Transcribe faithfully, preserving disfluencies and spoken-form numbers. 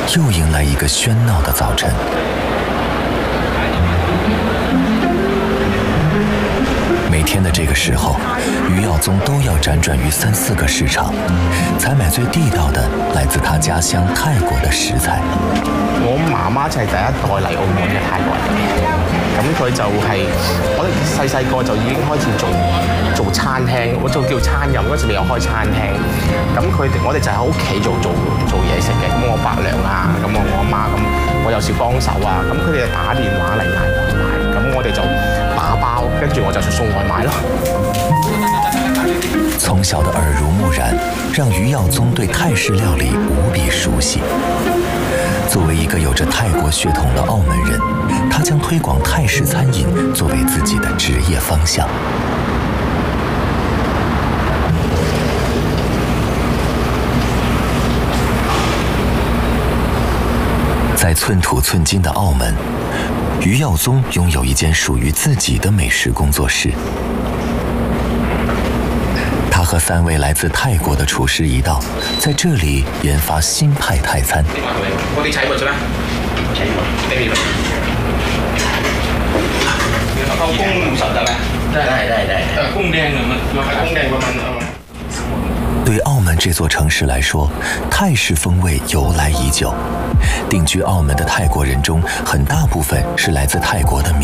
又迎来一个喧闹的早晨。每天的这个时候，于耀宗都要辗转于三四个市场，采买最地道的来自他家乡泰國嘅食材。 我媽媽就係第一代嚟澳門嘅泰國人，咁佢就係、是、我細細個就已經開始做做餐廳，我做叫餐飲嗰時未有開餐廳，咁佢哋我哋就喺屋企做做做嘢食嘅，咁我伯娘啊，咁我我阿媽咁，我有時幫手啊，咁佢哋打電話嚟嗌外賣，咁我哋就打包，跟住我就送外賣咯。 從小的耳濡目染，讓於耀宗對泰式料理無比熟悉。作為一個有着泰國血統的澳門人，他將推廣泰式餐飲作為自己的職業方向。在寸土寸金的澳門，於耀宗擁有一間屬於自己的美食工作室。他和三位來自泰國的廚師一道，在這裡研發新派泰餐。 我哋踩過咗啦，踩過，呢邊。เอากุ้งสดได้ไหมได้ได้ได้ได้แต่กุ้งแดงมันราคากุ้งแดงประมาณประมาณ。 对澳门这座城市来说，泰式风味由来已久。定居澳门的泰国人中，很大部分是来自泰国的